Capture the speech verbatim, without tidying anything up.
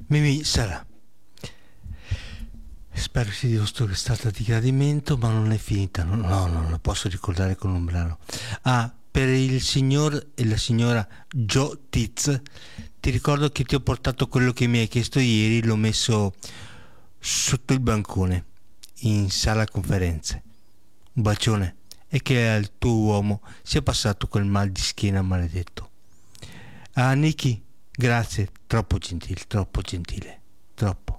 Mimì sarà. Spero sia stata di gradimento, ma non è finita. No, no, non la posso ricordare con un brano. Ah, per il signor e la signora Joe Tiz, ti ricordo che ti ho portato quello che mi hai chiesto ieri, l'ho messo sotto il bancone, in sala conferenze. Un bacione e che al tuo uomo sia passato quel mal di schiena maledetto. Ah, Nicky, grazie, troppo gentile, troppo gentile, troppo.